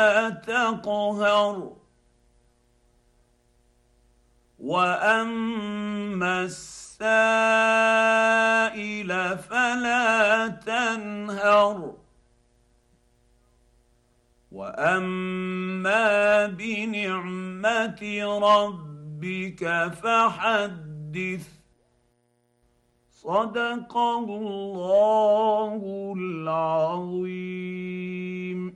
تقهر واما السائل فلا تنهر واما بنعمه ربك فحدث. صدق الله العظيم.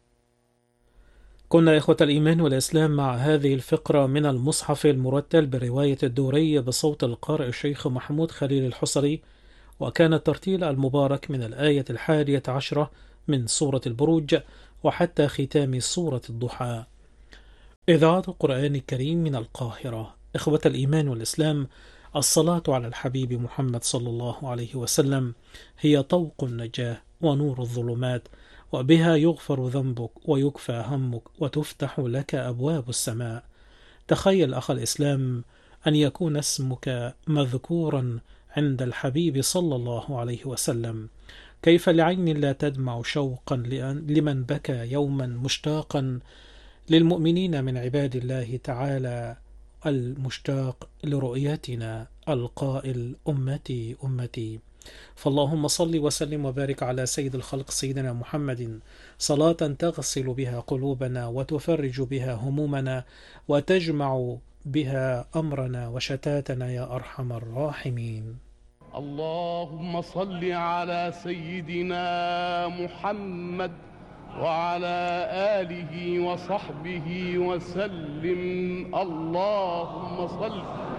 كنا إخوة الإيمان والإسلام مع هذه الفقرة من المصحف المرتل برواية الدوري بصوت القارئ الشيخ محمود خليل الحصري، وكان الترتيل المبارك من الآية 11 من سورة البروج وحتى ختام سورة الضحى. إذاعة القرآن الكريم من القاهرة. إخوة الإيمان والإسلام، الصلاة على الحبيب محمد صلى الله عليه وسلم هي طوق النجاة ونور الظلمات، وبها يغفر ذنبك ويكفى همك وتفتح لك أبواب السماء. تخيل أخ الإسلام أن يكون اسمك مذكورا عند الحبيب صلى الله عليه وسلم. كيف لعين لا تدمع شوقا لمن بكى يوما مشتاقا للمؤمنين من عباد الله تعالى المشتاق لرؤيتنا القائل أمتي أمتي. فاللهم صل وسلم وبارك على سيد الخلق سيدنا محمد صلاة تغسل بها قلوبنا وتفرج بها همومنا وتجمع بها أمرنا وشتاتنا يا أرحم الراحمين. اللهم صل على سيدنا محمد وعلى آله وصحبه وسلم. اللهم صل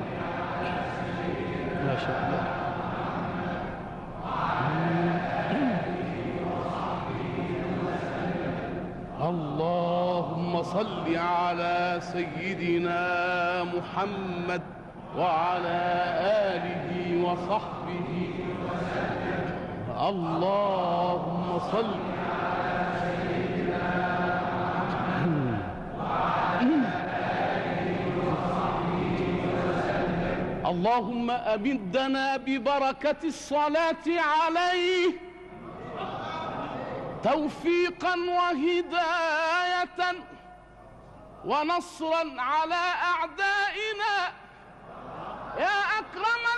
ما شاء الله. اللهم صل على سيدنا محمد وعلى آله وصحبه وسلم. اللهم صل اللهم أمدنا ببركة الصلاة عليه توفيقا وهداية ونصرا على أعدائنا يا أكرم